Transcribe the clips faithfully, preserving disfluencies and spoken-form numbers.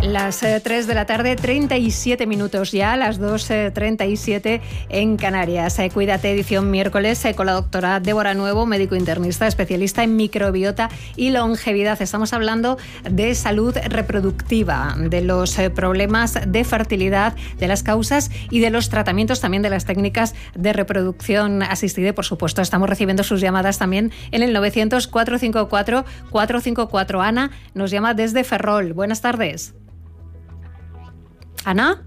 Las eh, tres de la tarde, treinta y siete minutos ya, las dos treinta y siete en Canarias. Eh, Cuídate, edición miércoles, eh, con la doctora Débora Nuevo, médico internista, especialista en microbiota y longevidad. Estamos hablando de salud reproductiva, de los eh, problemas de fertilidad, de las causas y de los tratamientos, también de las técnicas de reproducción asistida. Y, por supuesto, estamos recibiendo sus llamadas también en el novecientos, cuatrocientos cincuenta y cuatro, cuatrocientos cincuenta y cuatro. Ana nos llama desde Ferrol. Buenas tardes. Ana.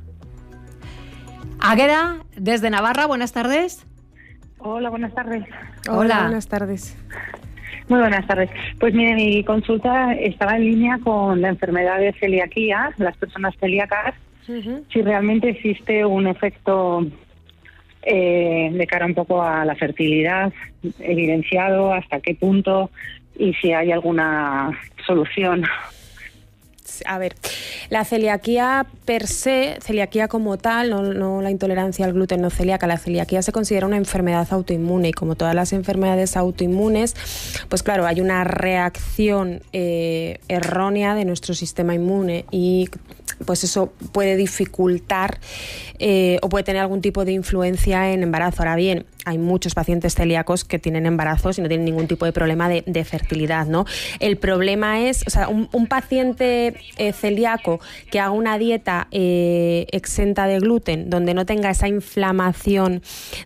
Águeda, desde Navarra, buenas tardes. Hola, buenas tardes. Hola. Hola, buenas tardes. Muy buenas tardes. Pues mire, mi consulta estaba en línea con la enfermedad de celiaquía, las personas celíacas, uh-huh. Si realmente existe un efecto eh, de cara un poco a la fertilidad evidenciado, hasta qué punto y si hay alguna solución. A ver, la celiaquía per se, celiaquía como tal, no, no la intolerancia al gluten no celíaca, la celiaquía se considera una enfermedad autoinmune y como todas las enfermedades autoinmunes, pues claro, hay una reacción eh, errónea de nuestro sistema inmune y pues eso puede dificultar eh, o puede tener algún tipo de influencia en embarazo. Ahora bien, hay muchos pacientes celíacos que tienen embarazos y no tienen ningún tipo de problema de, de fertilidad, ¿no? El problema es, o sea, un, un paciente eh, celíaco que haga una dieta eh, exenta de gluten, donde no tenga esa inflamación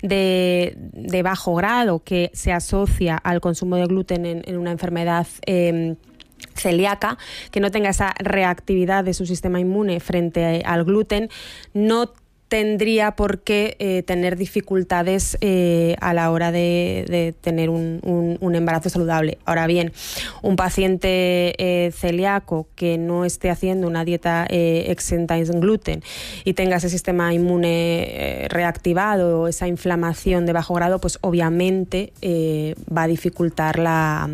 de, de bajo grado que se asocia al consumo de gluten en, en una enfermedad eh, celíaca, que no tenga esa reactividad de su sistema inmune frente al gluten, no tendría por qué eh, tener dificultades eh, a la hora de, de tener un, un, un embarazo saludable. Ahora bien, un paciente eh, celíaco que no esté haciendo una dieta eh, exenta en gluten y tenga ese sistema inmune eh, reactivado o esa inflamación de bajo grado, pues obviamente eh, va a dificultar la,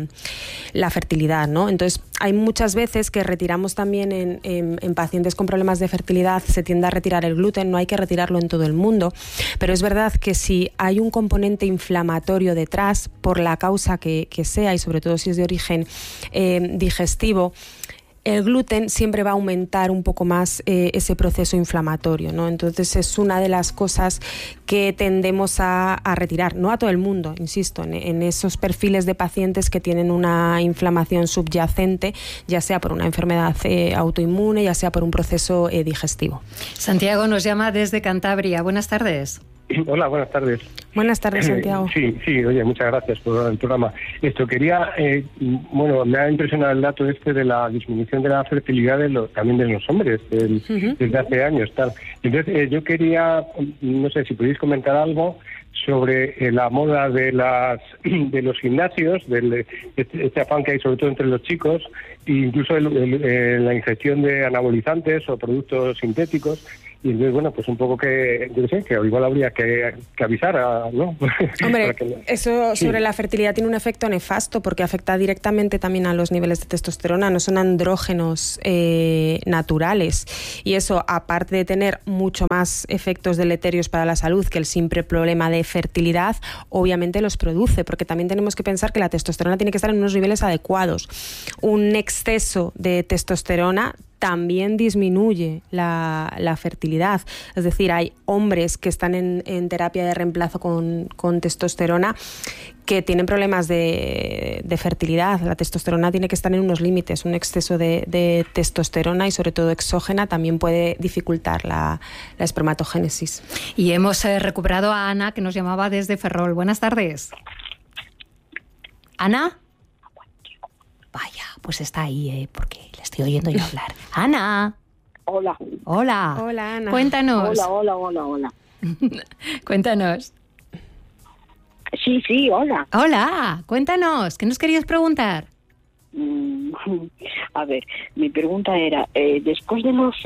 la fertilidad, ¿no? Entonces, hay muchas veces que retiramos también en, en, en pacientes con problemas de fertilidad, se tiende a retirar el gluten, no hay que retirarlo en todo el mundo, pero es verdad que si hay un componente inflamatorio detrás, por la causa que, que sea, y sobre todo si es de origen eh, digestivo, el gluten siempre va a aumentar un poco más eh, ese proceso inflamatorio, ¿no? Entonces es una de las cosas que tendemos a, a retirar, no a todo el mundo, insisto, en, en esos perfiles de pacientes que tienen una inflamación subyacente, ya sea por una enfermedad eh, autoinmune, ya sea por un proceso eh, digestivo. Santiago nos llama desde Cantabria. Buenas tardes. Hola, buenas tardes. Buenas tardes, Santiago. Sí, sí, oye, muchas gracias por el programa. Esto, quería, eh, bueno, me ha impresionado el dato este de la disminución de la fertilidad de los, también de los hombres, el, uh-huh. desde hace años, tal. Entonces, eh, yo quería, no sé si podéis comentar algo sobre eh, la moda de las de los gimnasios, del este, este afán que hay sobre todo entre los chicos, e incluso el, el, el, la ingestión de anabolizantes o productos sintéticos. Y entonces, bueno, pues un poco que, yo sé, que igual habría que, que avisar, a, ¿no? Hombre, que, eso sobre sí. la fertilidad tiene un efecto nefasto porque afecta directamente también a los niveles de testosterona, no son andrógenos eh, naturales. Y eso, aparte de tener mucho más efectos deleterios para la salud que el simple problema de fertilidad, obviamente los produce, porque también tenemos que pensar que la testosterona tiene que estar en unos niveles adecuados. Un exceso de testosterona también disminuye la, la fertilidad. Es decir, hay hombres que están en, en terapia de reemplazo con, con testosterona que tienen problemas de, de fertilidad. La testosterona tiene que estar en unos límites. Un exceso de, de testosterona y sobre todo exógena también puede dificultar la, la espermatogénesis. Y hemos eh, recuperado a Ana, que nos llamaba desde Ferrol. Buenas tardes. ¿Ana? Vaya, pues está ahí, ¿eh? Porque le estoy oyendo yo hablar. Ana. Hola. Hola. Hola, Ana. Cuéntanos. Hola, hola, hola, hola. Cuéntanos. Sí, sí, hola. Hola, cuéntanos. ¿Qué nos querías preguntar? Mm, a ver, mi pregunta era, eh, después de los...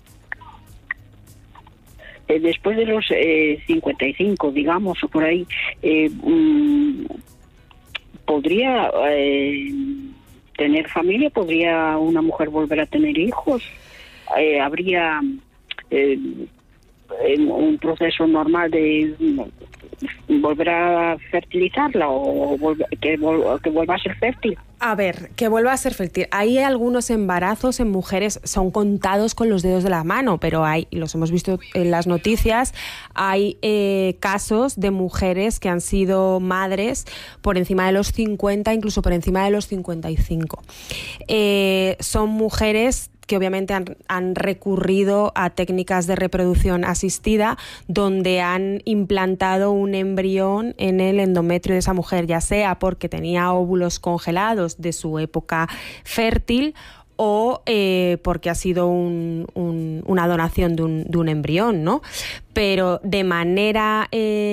Eh, después de los eh, cincuenta y cinco, digamos, o por ahí, eh, mm, ¿podría... Eh, tener familia? ¿Podría una mujer volver a tener hijos? Eh, ¿Habría eh, un proceso normal de volver a fertilizarla o volver, que, vol, que vuelva a ser fértil? A ver, que vuelva a ser fértil. Hay algunos embarazos en mujeres, son contados con los dedos de la mano, pero hay, los hemos visto en las noticias, hay eh, casos de mujeres que han sido madres por encima de los cincuenta, incluso por encima de los cincuenta y cinco. Eh, son mujeres que obviamente han, han recurrido a técnicas de reproducción asistida donde han implantado un embrión en el endometrio de esa mujer, ya sea porque tenía óvulos congelados de su época fértil o eh, porque ha sido un, un, una donación de un, de un embrión, ¿no? Pero de manera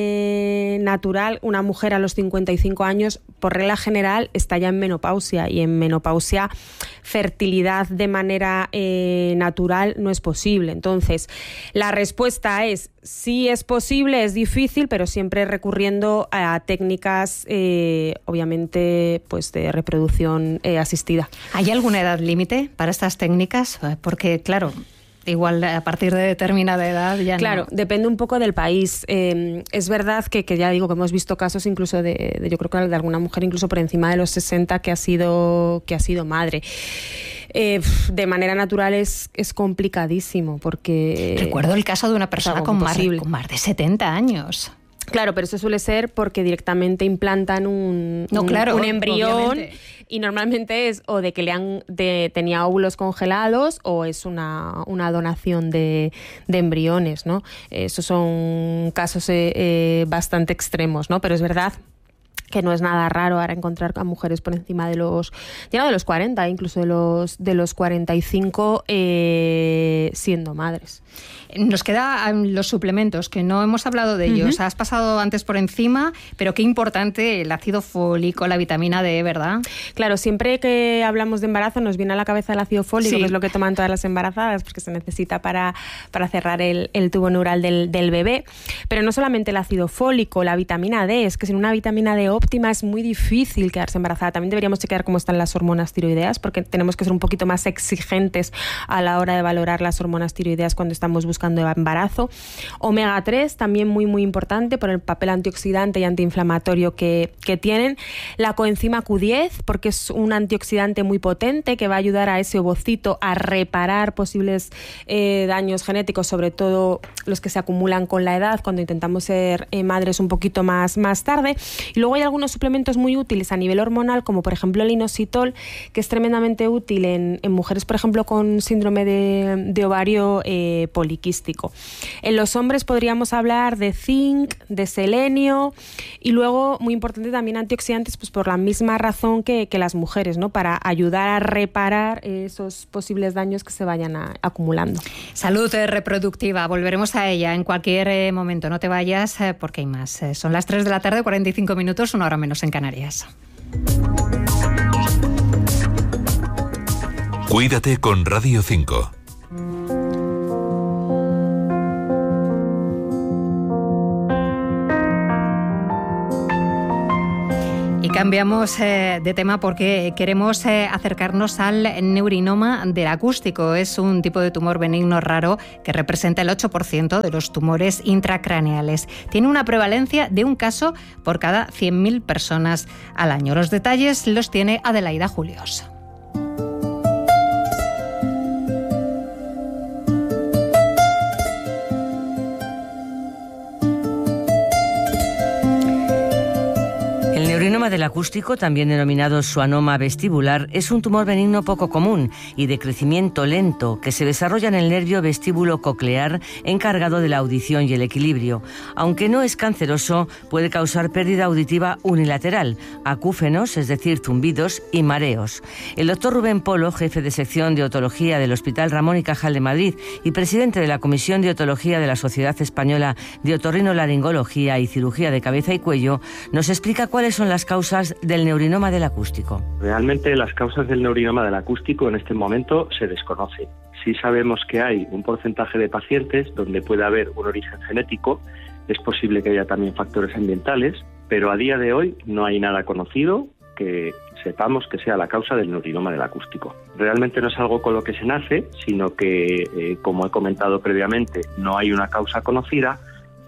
eh, natural, una mujer a los cincuenta y cinco años, por regla general, está ya en menopausia, y en menopausia fertilidad de manera eh, natural no es posible. Entonces, la respuesta es sí es posible, es difícil, pero siempre recurriendo a técnicas, eh, obviamente, pues de reproducción eh, asistida. ¿Hay alguna edad límite para estas técnicas? Porque, claro, igual a partir de determinada edad ya claro, no. Claro, depende un poco del país. Eh, es verdad que, que ya digo que hemos visto casos incluso de, de, yo creo que de alguna mujer incluso por encima de los sesenta que ha sido, que ha sido madre. Eh, de manera natural es, es complicadísimo porque... Recuerdo el caso de una persona con más, con más de setenta años. Claro, pero eso suele ser porque directamente implantan un, no, un, claro, un embrión, obviamente. Y normalmente es o de que le han de, tenía óvulos congelados o es una, una donación de, de embriones, ¿no? Esos son casos eh, eh, bastante extremos, ¿no? Pero es verdad que no es nada raro ahora encontrar a mujeres por encima de los, ya no de los cuarenta, incluso de los de los cuarenta y cinco eh, siendo madres. Nos quedan los suplementos, que no hemos hablado de ellos. Uh-huh. Has pasado antes por encima, pero qué importante el ácido fólico, la vitamina D, ¿verdad? Claro, siempre que hablamos de embarazo nos viene a la cabeza el ácido fólico, sí, que es lo que toman todas las embarazadas, porque se necesita para, para cerrar el, el tubo neural del, del bebé. Pero no solamente el ácido fólico, la vitamina D, es que sin una vitamina D óptima es muy difícil quedarse embarazada. También deberíamos chequear cómo están las hormonas tiroideas, porque tenemos que ser un poquito más exigentes a la hora de valorar las hormonas tiroideas cuando estamos buscando embarazo. Omega tres, también muy muy importante por el papel antioxidante y antiinflamatorio que, que tienen. La coenzima Q diez, porque es un antioxidante muy potente que va a ayudar a ese ovocito a reparar posibles eh, daños genéticos, sobre todo los que se acumulan con la edad cuando intentamos ser eh, madres un poquito más, más tarde. Y luego hay algunos suplementos muy útiles a nivel hormonal, como por ejemplo el inositol, que es tremendamente útil en, en mujeres, por ejemplo, con síndrome de, de ovario eh, poliquístico. En los hombres podríamos hablar de zinc, de selenio y luego, muy importante también, antioxidantes, pues por la misma razón que, que las mujeres, ¿no? Para ayudar a reparar esos posibles daños que se vayan a, acumulando. Salud reproductiva, volveremos a ella en cualquier eh, momento. No te vayas eh, porque hay más. Eh, son las tres de la tarde, cuarenta y cinco minutos, una hora menos en Canarias. Cuídate con Radio cinco. Y cambiamos eh, de tema porque queremos eh, acercarnos al neurinoma del acústico. Es un tipo de tumor benigno raro que representa el ocho por ciento de los tumores intracraneales. Tiene una prevalencia de un caso por cada cien mil personas al año. Los detalles los tiene Adelaida Julios. El neurinoma del acústico, también denominado schwannoma vestibular, es un tumor benigno poco común y de crecimiento lento que se desarrolla en el nervio vestíbulo coclear encargado de la audición y el equilibrio. Aunque no es canceroso, puede causar pérdida auditiva unilateral, acúfenos, es decir, zumbidos y mareos. El doctor Rubén Polo, jefe de sección de otología del Hospital Ramón y Cajal de Madrid y presidente de la Comisión de Otología de la Sociedad Española de Otorrinolaringología y Cirugía de Cabeza y Cuello, nos explica cuáles son las causas del neurinoma del acústico. Realmente las causas del neurinoma del acústico en este momento se desconocen. Sí sabemos que hay un porcentaje de pacientes donde puede haber un origen genético, es posible que haya también factores ambientales, pero a día de hoy no hay nada conocido que sepamos que sea la causa del neurinoma del acústico. Realmente no es algo con lo que se nace, sino que, eh, como he comentado previamente, no hay una causa conocida,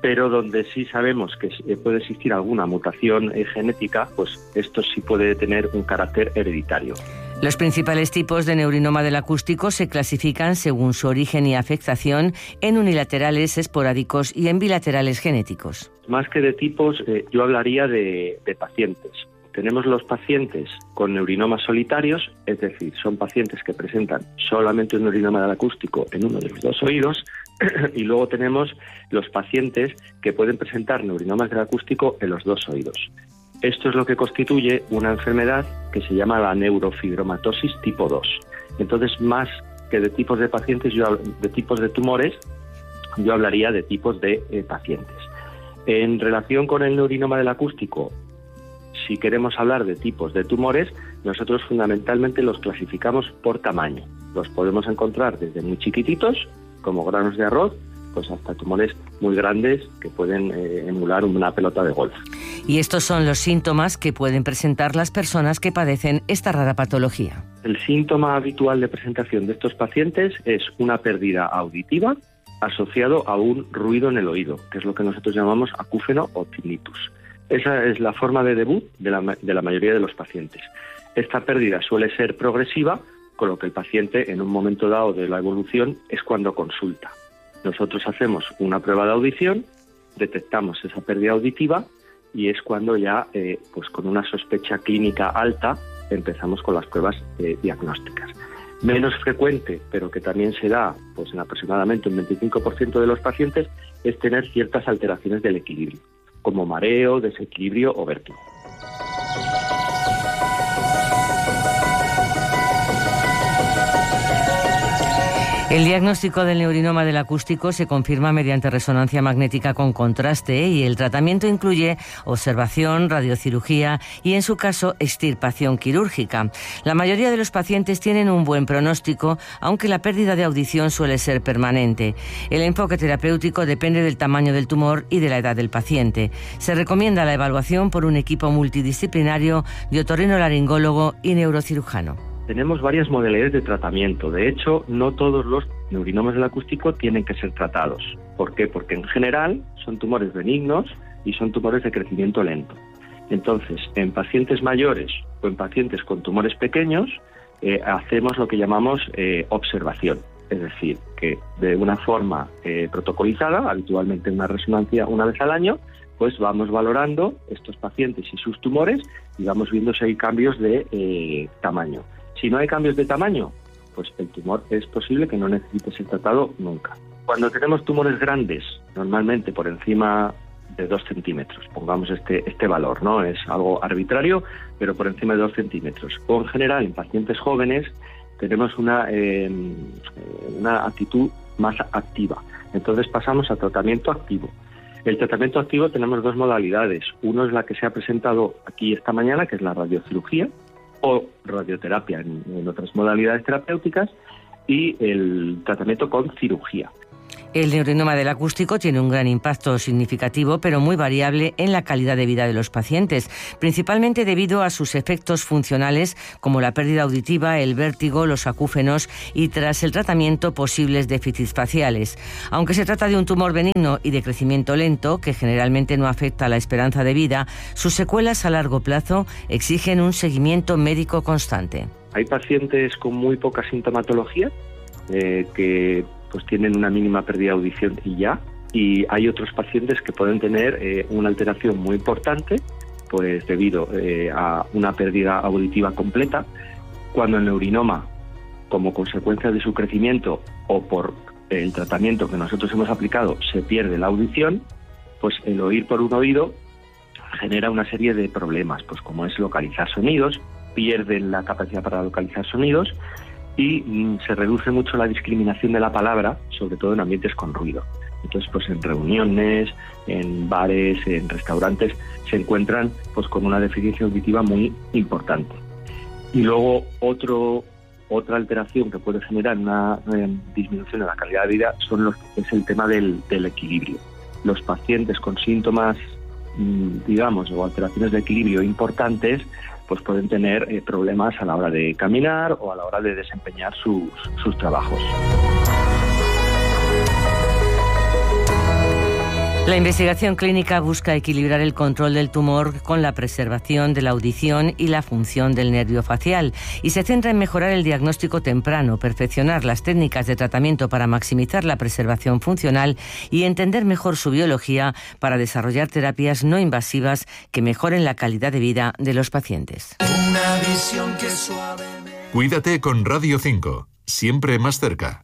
pero donde sí sabemos que puede existir alguna mutación eh, genética, pues esto sí puede tener un carácter hereditario. Los principales tipos de neurinoma del acústico se clasifican según su origen y afectación en unilaterales, esporádicos y en bilaterales genéticos. Más que de tipos, eh, yo hablaría de, de pacientes. Tenemos los pacientes con neurinomas solitarios, es decir, son pacientes que presentan solamente un neurinoma del acústico en uno de los dos oídos, y luego tenemos los pacientes que pueden presentar neurinomas del acústico en los dos oídos. Esto es lo que constituye una enfermedad que se llama la neurofibromatosis tipo dos. Entonces, más que de tipos de pacientes, yo de tipos de tumores, yo hablaría de tipos de eh, pacientes. En relación con el neurinoma del acústico, si queremos hablar de tipos de tumores, nosotros fundamentalmente los clasificamos por tamaño. Los podemos encontrar desde muy chiquititos, como granos de arroz, pues hasta tumores muy grandes que pueden eh, emular una pelota de golf. Y estos son los síntomas que pueden presentar las personas que padecen esta rara patología. El síntoma habitual de presentación de estos pacientes es una pérdida auditiva asociado a un ruido en el oído, que es lo que nosotros llamamos acúfeno o tinnitus. Esa es la forma de debut de la, de la mayoría de los pacientes. Esta pérdida suele ser progresiva, con lo que el paciente en un momento dado de la evolución es cuando consulta. Nosotros hacemos una prueba de audición, detectamos esa pérdida auditiva y es cuando ya, eh, pues con una sospecha clínica alta, empezamos con las pruebas eh, diagnósticas. Menos frecuente, pero que también se da pues, en aproximadamente un veinticinco por ciento de los pacientes, es tener ciertas alteraciones del equilibrio, como mareo, desequilibrio o vértigo. El diagnóstico del neurinoma del acústico se confirma mediante resonancia magnética con contraste y el tratamiento incluye observación, radiocirugía y, en su caso, extirpación quirúrgica. La mayoría de los pacientes tienen un buen pronóstico, aunque la pérdida de audición suele ser permanente. El enfoque terapéutico depende del tamaño del tumor y de la edad del paciente. Se recomienda la evaluación por un equipo multidisciplinario de otorrinolaringólogo y neurocirujano. Tenemos varias modalidades de tratamiento. De hecho, no todos los neurinomas del acústico tienen que ser tratados. ¿Por qué? Porque en general son tumores benignos y son tumores de crecimiento lento. Entonces, en pacientes mayores o en pacientes con tumores pequeños, eh, hacemos lo que llamamos eh, observación. Es decir, que de una forma eh, protocolizada, habitualmente una resonancia una vez al año, pues vamos valorando estos pacientes y sus tumores y vamos viendo si hay cambios de eh, tamaño. Si no hay cambios de tamaño, pues el tumor es posible que no necesite ser tratado nunca. Cuando tenemos tumores grandes, normalmente por encima de dos centímetros, pongamos este, este valor, ¿no? Es algo arbitrario, pero por encima de dos centímetros. O en general, en pacientes jóvenes, tenemos una, eh, una actitud más activa. Entonces pasamos a tratamiento activo. El tratamiento activo tenemos dos modalidades. Uno es la que se ha presentado aquí esta mañana, que es la radiocirugía, o radioterapia en, en otras modalidades terapéuticas, y el tratamiento con cirugía. El neurinoma del acústico tiene un gran impacto significativo, pero muy variable en la calidad de vida de los pacientes, principalmente debido a sus efectos funcionales como la pérdida auditiva, el vértigo, los acúfenos y, tras el tratamiento, posibles déficits faciales. Aunque se trata de un tumor benigno y de crecimiento lento, que generalmente no afecta a la esperanza de vida, sus secuelas a largo plazo exigen un seguimiento médico constante. Hay pacientes con muy poca sintomatología eh, que pues tienen una mínima pérdida de audición y ya, y hay otros pacientes que pueden tener eh, una alteración muy importante, pues debido eh, a una pérdida auditiva completa, cuando el neurinoma, como consecuencia de su crecimiento o por el tratamiento que nosotros hemos aplicado, se pierde la audición, pues el oír por un oído genera una serie de problemas, pues como es localizar sonidos, pierden la capacidad para localizar sonidos, y mm, se reduce mucho la discriminación de la palabra, sobre todo en ambientes con ruido. Entonces, pues en reuniones, en bares, en restaurantes, se encuentran pues con una deficiencia auditiva muy importante. Y luego otro, otra alteración que puede generar una eh, disminución en la calidad de vida son los, es el tema del, del equilibrio. Los pacientes con síntomas, mm, digamos, o alteraciones de equilibrio importantes, pues pueden tener eh, problemas a la hora de caminar o a la hora de desempeñar sus, sus trabajos. La investigación clínica busca equilibrar el control del tumor con la preservación de la audición y la función del nervio facial y se centra en mejorar el diagnóstico temprano, perfeccionar las técnicas de tratamiento para maximizar la preservación funcional y entender mejor su biología para desarrollar terapias no invasivas que mejoren la calidad de vida de los pacientes. Una visión que suave. Cuídate con Radio cinco, siempre más cerca.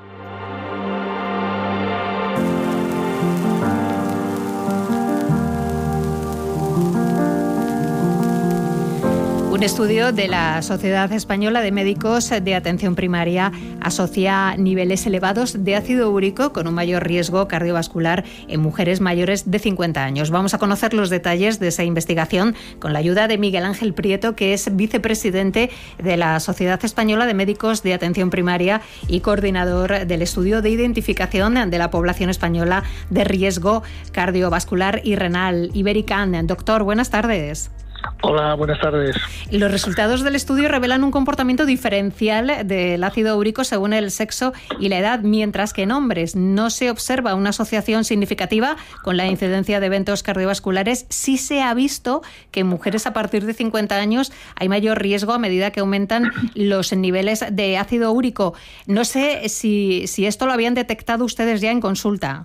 Un estudio de la Sociedad Española de Médicos de Atención Primaria asocia niveles elevados de ácido úrico con un mayor riesgo cardiovascular en mujeres mayores de cincuenta años. Vamos a conocer los detalles de esa investigación con la ayuda de Miguel Ángel Prieto, que es vicepresidente de la Sociedad Española de Médicos de Atención Primaria y coordinador del estudio de identificación de la población española de riesgo cardiovascular y renal, Iberican. Doctor, buenas tardes. Hola, buenas tardes. Los resultados del estudio revelan un comportamiento diferencial del ácido úrico según el sexo y la edad, mientras que en hombres no se observa una asociación significativa con la incidencia de eventos cardiovasculares. Sí se ha visto que en mujeres a partir de cincuenta años hay mayor riesgo a medida que aumentan los niveles de ácido úrico. No sé si, si esto lo habían detectado ustedes ya en consulta.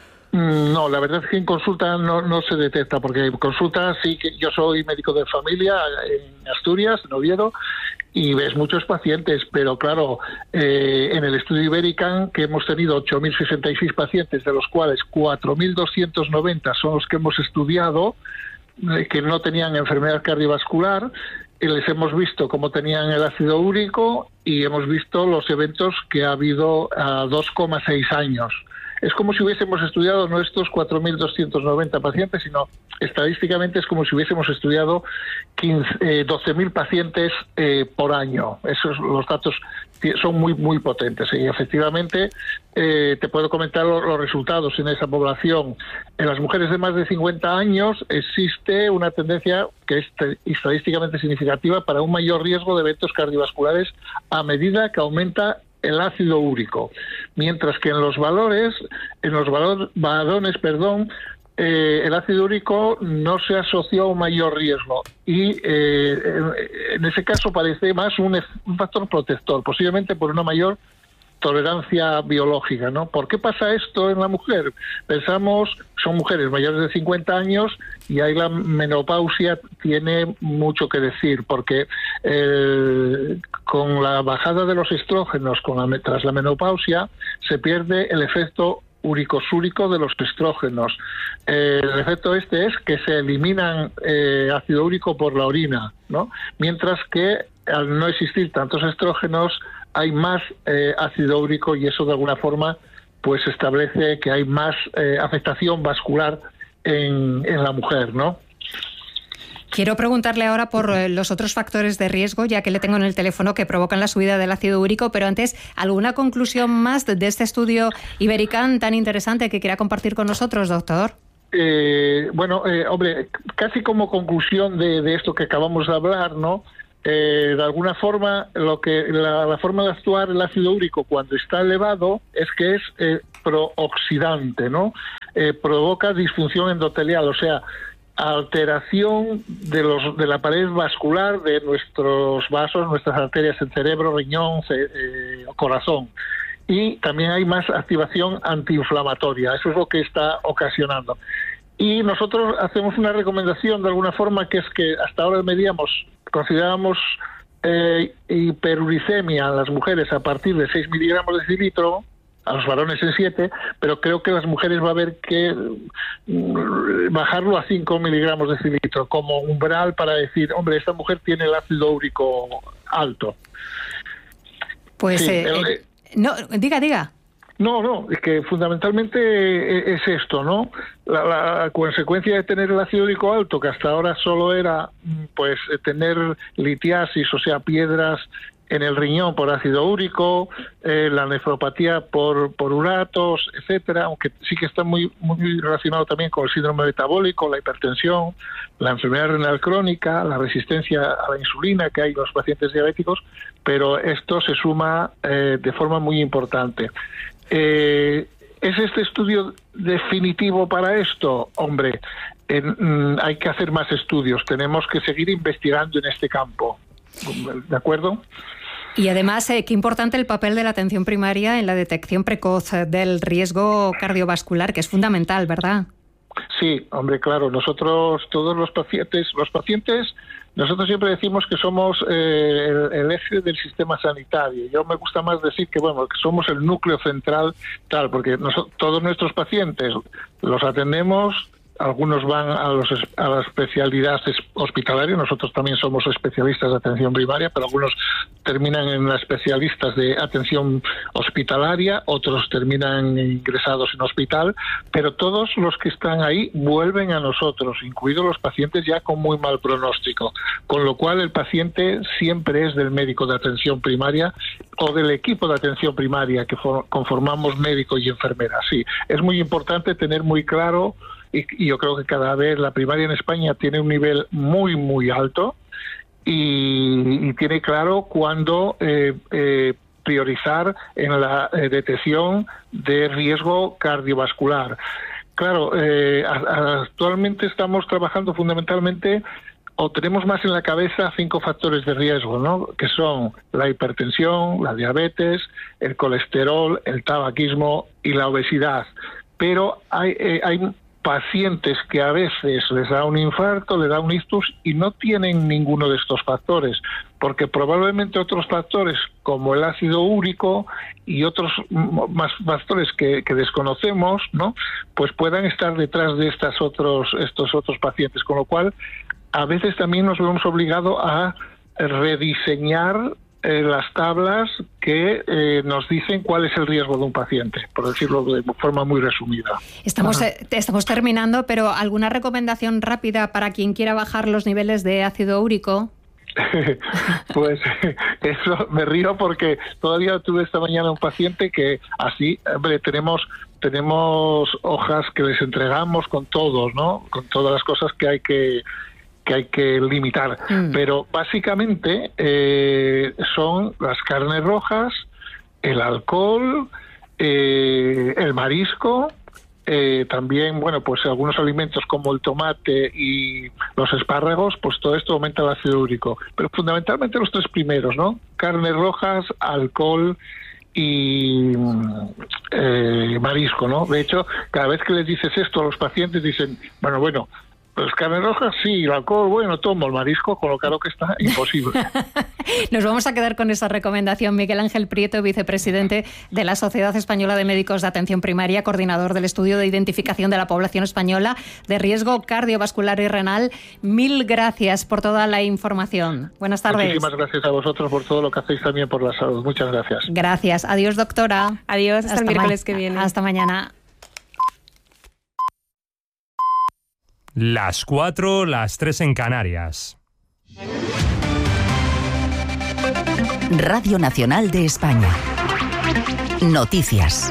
No, la verdad es que en consulta no, no se detecta, porque en consulta sí que yo soy médico de familia en Asturias, en Oviedo, y ves muchos pacientes, pero claro, eh, en el estudio Iberican, que hemos tenido ocho mil sesenta y seis pacientes, de los cuales cuatro mil doscientos noventa son los que hemos estudiado, eh, que no tenían enfermedad cardiovascular, y les hemos visto cómo tenían el ácido úrico y hemos visto los eventos que ha habido a dos coma seis años. Es como si hubiésemos estudiado no estos cuatro mil doscientos noventa pacientes, sino estadísticamente es como si hubiésemos estudiado quince, eh, doce mil pacientes eh, por año. Esos los datos son muy muy potentes y efectivamente eh, te puedo comentar los, los resultados en esa población. En las mujeres de más de cincuenta años existe una tendencia que es estadísticamente significativa para un mayor riesgo de eventos cardiovasculares a medida que aumenta el ácido úrico, mientras que en los valores, en los valor, varones, perdón, eh, el ácido úrico no se asoció a un mayor riesgo y eh, en ese caso parece más un, un factor protector, posiblemente por una mayor tolerancia biológica, ¿no? ¿Por qué pasa esto en la mujer? Pensamos, son mujeres mayores de cincuenta años y ahí la menopausia tiene mucho que decir, porque eh, con la bajada de los estrógenos con la, tras la menopausia se pierde el efecto uricosúrico de los estrógenos. Eh, el efecto este es que se eliminan eh, ácido úrico por la orina, ¿no? Mientras que al no existir tantos estrógenos hay más eh, ácido úrico y eso de alguna forma pues establece que hay más eh, afectación vascular en, en la mujer, ¿no? Quiero preguntarle ahora por los otros factores de riesgo, ya que le tengo en el teléfono, que provocan la subida del ácido úrico, pero antes, ¿alguna conclusión más de este estudio Iberican tan interesante que quiera compartir con nosotros, doctor? Eh, bueno, eh, hombre, casi como conclusión de, de esto que acabamos de hablar, ¿no? Eh, de alguna forma, lo que la, la forma de actuar el ácido úrico cuando está elevado es que es eh, prooxidante, ¿no? Eh, provoca disfunción endotelial, o sea, alteración de los de la pared vascular de nuestros vasos, nuestras arterias, el cerebro, riñón, ce, eh, corazón. Y también hay más activación antiinflamatoria. Eso es lo que está ocasionando. Y nosotros hacemos una recomendación de alguna forma, que es que hasta ahora medíamos, considerábamos eh, hiperuricemia en las mujeres a partir de seis miligramos de decilitro, a los varones en siete, pero creo que las mujeres va a haber que bajarlo a cinco miligramos de decilitro como umbral para decir, hombre, esta mujer tiene el ácido úrico alto. Pues sí, eh, el, eh, no, diga, diga. No, no, es que fundamentalmente es esto, ¿no? La, la consecuencia de tener el ácido úrico alto, que hasta ahora solo era pues tener litiasis, o sea, piedras en el riñón por ácido úrico, eh, la nefropatía por, por uratos, etcétera, aunque sí que está muy, muy relacionado también con el síndrome metabólico, la hipertensión, la enfermedad renal crónica, la resistencia a la insulina que hay en los pacientes diabéticos, pero esto se suma eh, de forma muy importante. Eh, ¿Es este estudio definitivo para esto? Hombre, en, hay que hacer más estudios, tenemos que seguir investigando en este campo, ¿de acuerdo? Y además, eh, qué importante el papel de la atención primaria en la detección precoz del riesgo cardiovascular, que es fundamental, ¿verdad? Sí, hombre, claro, nosotros, todos los pacientes, los pacientes, nosotros siempre decimos que somos eh, el, el eje del sistema sanitario. Yo me gusta más decir que, bueno, que somos el núcleo central, tal, porque nosotros, todos nuestros pacientes los atendemos. Algunos van a, los, a la especialidad hospitalaria, nosotros también somos especialistas de atención primaria, pero algunos terminan en las especialistas de atención hospitalaria, otros terminan ingresados en hospital, pero todos los que están ahí vuelven a nosotros, incluidos los pacientes ya con muy mal pronóstico, con lo cual el paciente siempre es del médico de atención primaria o del equipo de atención primaria que conformamos médico y enfermera. Sí, es muy importante tener muy claro. Y yo creo que cada vez la primaria en España tiene un nivel muy, muy alto y, y tiene claro cuándo eh, eh, priorizar en la eh, detección de riesgo cardiovascular. Claro, eh, a, actualmente estamos trabajando fundamentalmente o tenemos más en la cabeza cinco factores de riesgo, ¿no? Que son la hipertensión, la diabetes, el colesterol, el tabaquismo y la obesidad. Pero hay, eh, hay pacientes que a veces les da un infarto, les da un ictus y no tienen ninguno de estos factores, porque probablemente otros factores como el ácido úrico y otros más factores que, que desconocemos, ¿no? Pues puedan estar detrás de estas otros, estos otros pacientes, con lo cual a veces también nos vemos obligados a rediseñar Eh, las tablas que eh, nos dicen cuál es el riesgo de un paciente, por decirlo de forma muy resumida. Estamos, eh, estamos terminando, pero ¿alguna recomendación rápida para quien quiera bajar los niveles de ácido úrico? Pues eso, me río porque todavía tuve esta mañana un paciente que así, hombre, tenemos tenemos hojas que les entregamos con todos, ¿no? Con todas las cosas que hay que que hay que limitar, mm. pero básicamente eh, son las carnes rojas, el alcohol, eh, el marisco, eh, también, bueno, pues algunos alimentos como el tomate y los espárragos, pues todo esto aumenta el ácido úrico, pero fundamentalmente los tres primeros, ¿no? Carnes rojas, alcohol y eh, marisco, ¿no? De hecho, cada vez que les dices esto a los pacientes dicen, bueno, bueno, pues carne roja sí, el alcohol, bueno, tomo, el marisco, con lo caro que está, imposible. Nos vamos a quedar con esa recomendación. Miguel Ángel Prieto, vicepresidente de la Sociedad Española de Médicos de Atención Primaria, coordinador del estudio de identificación de la población española de riesgo cardiovascular y renal. Mil gracias por toda la información. Buenas tardes. Muchísimas gracias a vosotros por todo lo que hacéis también por la salud. Muchas gracias. Gracias. Adiós, doctora. Adiós, hasta, hasta el miércoles que viene. Hasta mañana. Las cuatro, las tres en Canarias. Radio Nacional de España. Noticias.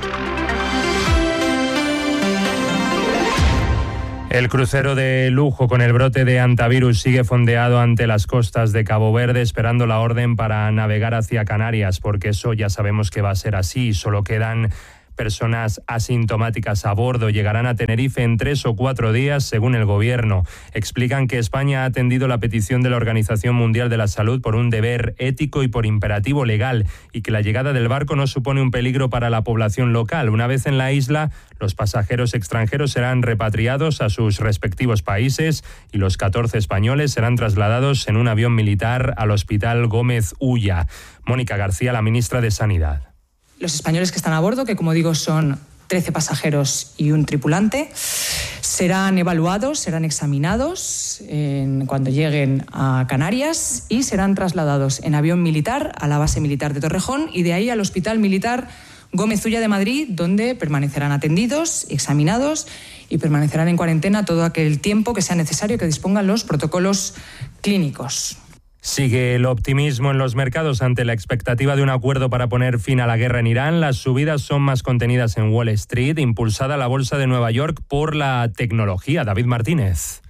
El crucero de lujo con el brote de hantavirus sigue fondeado ante las costas de Cabo Verde, esperando la orden para navegar hacia Canarias, porque eso ya sabemos que va a ser así. Solo quedan personas asintomáticas a bordo. Llegarán a Tenerife en tres o cuatro días, según el gobierno. Explican que España ha atendido la petición de la Organización Mundial de la Salud por un deber ético y por imperativo legal, y que la llegada del barco no supone un peligro para la población local. Una vez en la isla, los pasajeros extranjeros serán repatriados a sus respectivos países y los catorce españoles serán trasladados en un avión militar al Hospital Gómez Ulla. Mónica García, la ministra de Sanidad. Los españoles que están a bordo, que como digo son trece pasajeros y un tripulante, serán evaluados, serán examinados en, cuando lleguen a Canarias y serán trasladados en avión militar a la base militar de Torrejón y de ahí al Hospital Militar Gómez Ulla de Madrid, donde permanecerán atendidos, examinados y permanecerán en cuarentena todo aquel tiempo que sea necesario que dispongan los protocolos clínicos. Sigue el optimismo en los mercados ante la expectativa de un acuerdo para poner fin a la guerra en Irán. Las subidas son más contenidas en Wall Street, impulsada la bolsa de Nueva York por la tecnología. David Martínez.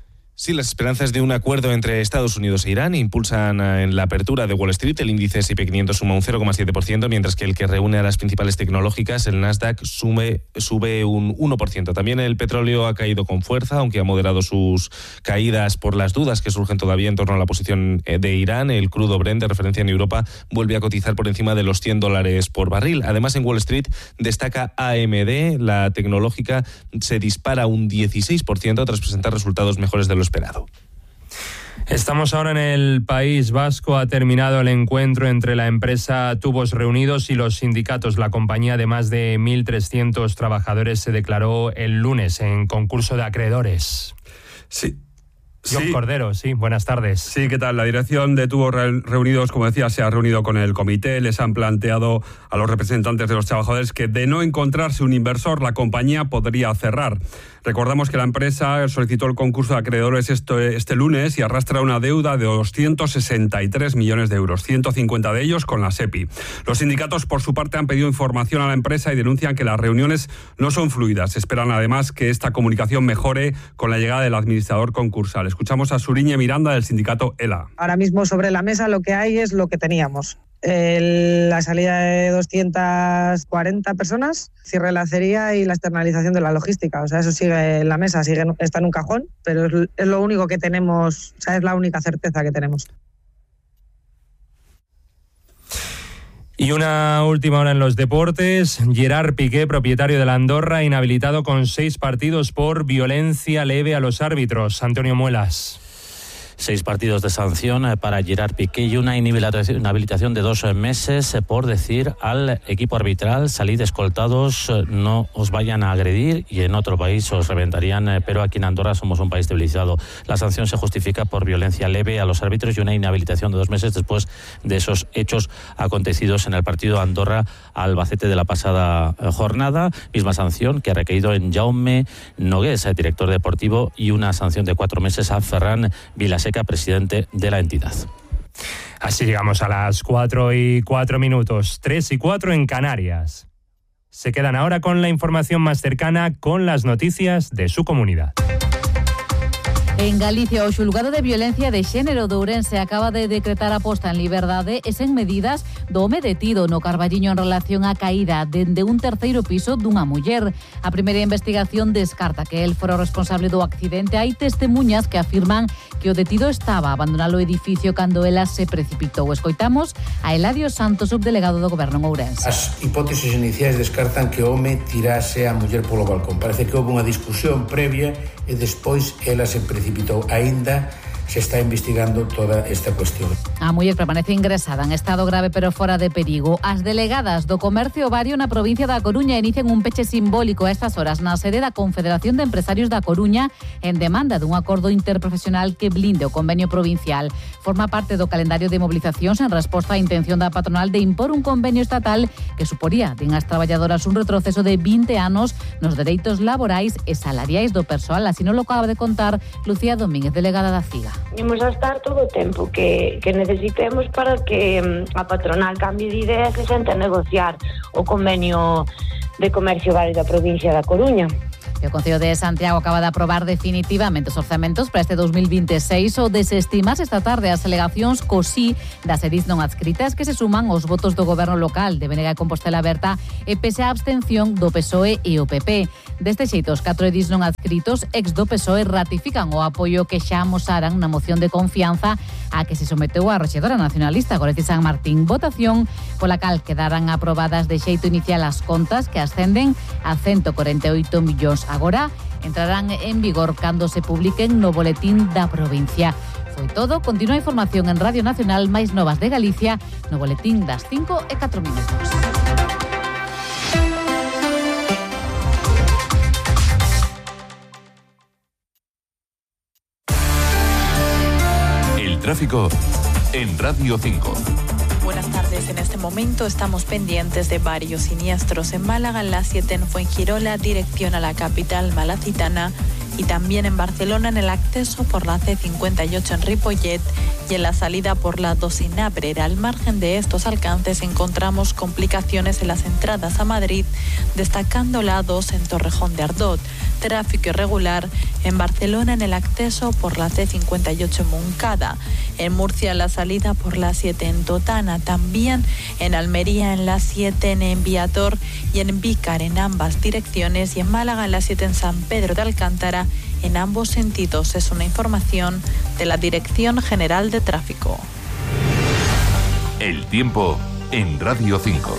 Sí, las esperanzas de un acuerdo entre Estados Unidos e Irán impulsan en la apertura de Wall Street. El índice ese y pe quinientos suma un cero coma siete por ciento, mientras que el que reúne a las principales tecnológicas, el Nasdaq, sume, sube un uno por ciento. También el petróleo ha caído con fuerza, aunque ha moderado sus caídas por las dudas que surgen todavía en torno a la posición de Irán. El crudo Brent, de referencia en Europa, vuelve a cotizar por encima de los cien dólares por barril. Además, en Wall Street destaca A M D. La tecnológica se dispara un dieciséis por ciento tras presentar resultados mejores de lo esperado. Estamos ahora en el País Vasco. Ha terminado el encuentro entre la empresa Tubos Reunidos y los sindicatos. La compañía de más de mil trescientos trabajadores se declaró el lunes en concurso de acreedores. Sí. John sí. Cordero, sí, buenas tardes. Sí, ¿qué tal? La dirección de Tubos Reunidos, como decía, se ha reunido con el comité. Les han planteado a los representantes de los trabajadores que, de no encontrarse un inversor, la compañía podría cerrar. Recordamos que la empresa solicitó el concurso de acreedores este, este lunes y arrastra una deuda de doscientos sesenta y tres millones de euros, ciento cincuenta de ellos con la SEPI. Los sindicatos, por su parte, han pedido información a la empresa y denuncian que las reuniones no son fluidas. Esperan, además, que esta comunicación mejore con la llegada del administrador concursal. Escuchamos a Suriñe Miranda, del sindicato ELA. Ahora mismo sobre la mesa lo que hay es lo que teníamos. El, la salida de doscientas cuarenta personas, cierre de la acería y la externalización de la logística. O sea, eso sigue en la mesa, sigue, está en un cajón, pero es, es lo único que tenemos, o sea, es la única certeza que tenemos. Y una última hora en los deportes. Gerard Piqué, propietario de la Andorra, inhabilitado con seis partidos por violencia leve a los árbitros. Antonio Muelas. Seis partidos de sanción para Gerard Piqué y una inhabilitación de dos meses por decir al equipo arbitral: salid escoltados, no os vayan a agredir, y en otro país os reventarían, pero aquí en Andorra somos un país civilizado. La sanción se justifica por violencia leve a los árbitros y una inhabilitación de dos meses después de esos hechos acontecidos en el partido Andorra-Albacete de la pasada jornada. Misma sanción que ha recaído en Jaume Nogués, director deportivo, y una sanción de cuatro meses a Ferran Vilaseca, presidente de la entidad. Así llegamos a las cuatro y cuatro minutos, tres y cuatro en Canarias. Se quedan ahora con la información más cercana, con las noticias de su comunidad. En Galicia, o xulgado de violencia de xénero de Ourense acaba de decretar a posta en liberdade e sen medidas do home detido no Carballiño en relación á caída dende un terceiro piso dunha muller. A primeira investigación descarta que el fora o responsable do accidente. Hai testemunhas que afirman que o detido estaba a abandonar o edificio cando ela se precipitou. Escoitamos a Eladio Santos, subdelegado do Goberno en Ourense. As hipótesis iniciais descartan que o home tirase a muller polo balcón. Parece que houve unha discusión previa e despois ela se precipitou. Aínda se está investigando toda esta cuestión. A muller permanece ingresada en estado grave pero fora de perigo. As delegadas do Comercio Ovario na provincia da Coruña inician un peche simbólico a estas horas na sede da Confederación de Empresarios da Coruña en demanda dun acordo interprofesional que blinde o convenio provincial. Forma parte do calendario de movilizacións en resposta á intención da patronal de impor un convenio estatal que suporía din as traballadoras un retroceso de vinte anos nos dereitos laborais e salariais do persoal. Así non lo acaba de contar Lucía Domínguez, delegada da C I G A. Imos a estar todo o tempo que, que necesitemos para que a patronal cambie de idea e se sente a negociar o convenio de comercio ovario da provincia da Coruña. O Concello de Santiago acaba de aprobar definitivamente os orzamentos para este dos mil veintiséis. O desestimas esta tarde as alegacións co sí das edís non adscritas que se suman aos votos do Goberno local de Benega e Compostela Aberta e pese á abstención do P S O E e o P P. Deste xeito, os catro edís non adscritos ex do P S O E ratifican o apoio que xa amosaran na moción de confianza a que se someteu a rexedora nacionalista Goretti San Martín. Votación pola cal quedarán aprobadas de xeito inicial as contas que ascenden a ciento cuarenta e oito millóns. Agora entrarán en vigor cando se publiquen no boletín da provincia. Foi todo. Continúa a información en Radio Nacional, máis novas de Galicia, no boletín das cinco e catro minutos. El tráfico en Radio cinco. Buenas tardes. En este momento estamos pendientes de varios siniestros en Málaga, en la siete en Fuengirola, dirección a la capital malacitana, y también en Barcelona en el acceso por la C cincuenta y ocho en Ripollet y en la salida por la dos en Abrera. Al margen de estos alcances encontramos complicaciones en las entradas a Madrid, destacando la dos en Torrejón de Ardot. Tráfico irregular En Barcelona, en el acceso por la C cincuenta y ocho en Moncada. En Murcia, la salida por la siete en Totana. También en Almería, en la siete en Enviator y en Vícar, en ambas direcciones. Y en Málaga, en la siete en San Pedro de Alcántara, en ambos sentidos. Es una información de la Dirección General de Tráfico. El tiempo en Radio cinco.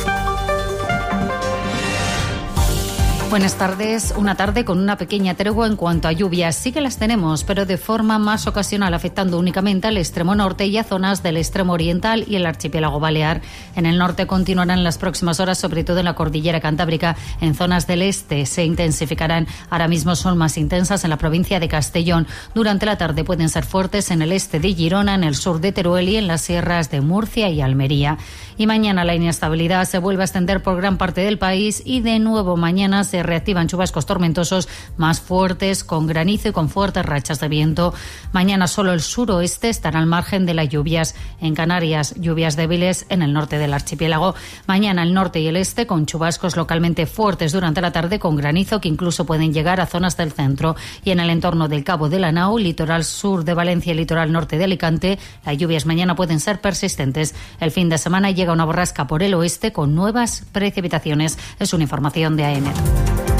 Buenas tardes. Una tarde con una pequeña tregua en cuanto a lluvias. Sí que las tenemos, pero de forma más ocasional, afectando únicamente al extremo norte y a zonas del extremo oriental y el archipiélago balear. En el norte continuarán las próximas horas, sobre todo en la cordillera cantábrica. En zonas del este se intensificarán. Ahora mismo son más intensas en la provincia de Castellón. Durante la tarde pueden ser fuertes en el este de Girona, en el sur de Teruel y en las sierras de Murcia y Almería. Y mañana la inestabilidad se vuelve a extender por gran parte del país y de nuevo mañana se reactivan chubascos tormentosos más fuertes, con granizo y con fuertes rachas de viento. Mañana solo el suroeste estará al margen de las lluvias. En Canarias, lluvias débiles en el norte del archipiélago. Mañana el norte y el este con chubascos localmente fuertes durante la tarde, con granizo que incluso pueden llegar a zonas del centro. Y en el entorno del Cabo de la Nao, litoral sur de Valencia y litoral norte de Alicante, las lluvias mañana pueden ser persistentes. El fin de semana llega una borrasca por el oeste con nuevas precipitaciones. Es una información de A E M E R.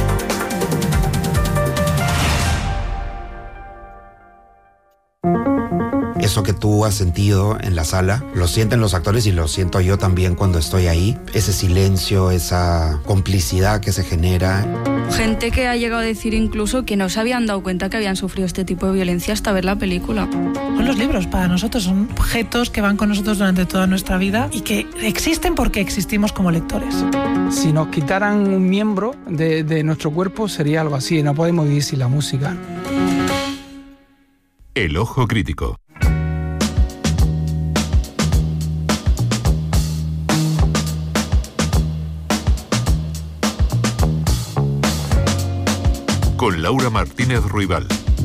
Eso que tú has sentido en la sala, lo sienten los actores y lo siento yo también cuando estoy ahí. Ese silencio, esa complicidad que se genera. Gente que ha llegado a decir incluso que no se habían dado cuenta que habían sufrido este tipo de violencia hasta ver la película. Son los libros para nosotros, son objetos que van con nosotros durante toda nuestra vida y que existen porque existimos como lectores. Si nos quitaran un miembro de, de nuestro cuerpo sería algo así, no podemos vivir sin la música. El ojo crítico. Con Laura Martínez Ruibal.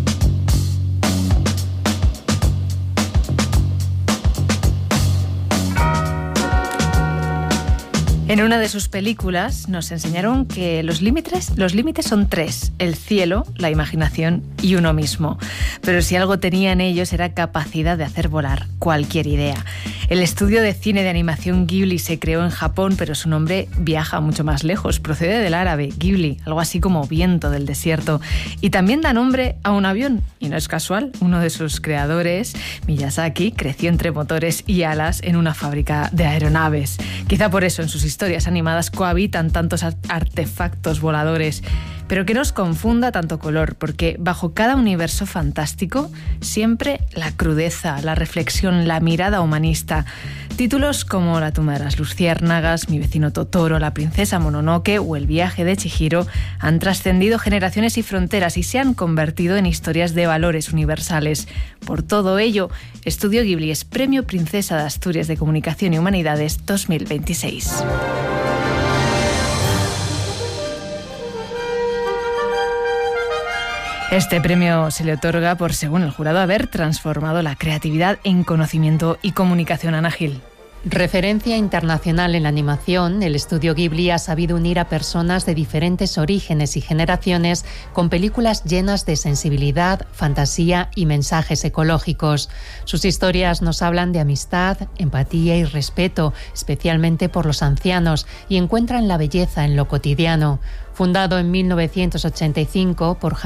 En una de sus películas nos enseñaron que los límites, los límites son tres: el cielo, la imaginación y uno mismo. Pero si algo tenían ellos era capacidad de hacer volar cualquier idea. El estudio de cine de animación Ghibli se creó en Japón, pero su nombre viaja mucho más lejos. Procede del árabe Ghibli, algo así como viento del desierto. Y también da nombre a un avión. Y no es casual, uno de sus creadores, Miyazaki, creció entre motores y alas en una fábrica de aeronaves. Quizá por eso en sus historias animadas cohabitan tantos artefactos voladores. Pero que no os confunda tanto color, porque bajo cada universo fantástico siempre la crudeza, la reflexión, la mirada humanista. Títulos como La tumba de las luciérnagas, Mi vecino Totoro, La princesa Mononoke o El viaje de Chihiro han trascendido generaciones y fronteras y se han convertido en historias de valores universales. Por todo ello, Estudio Ghibli es Premio Princesa de Asturias de Comunicación y Humanidades dos mil veintiséis. Este premio se le otorga por, según el jurado, haber transformado la creatividad en conocimiento y comunicación. Ana Gil. Referencia internacional en la animación, el estudio Ghibli ha sabido unir a personas de diferentes orígenes y generaciones con películas llenas de sensibilidad, fantasía y mensajes ecológicos. Sus historias nos hablan de amistad, empatía y respeto, especialmente por los ancianos, y encuentran la belleza en lo cotidiano. Fundado en mil novecientos ochenta y cinco por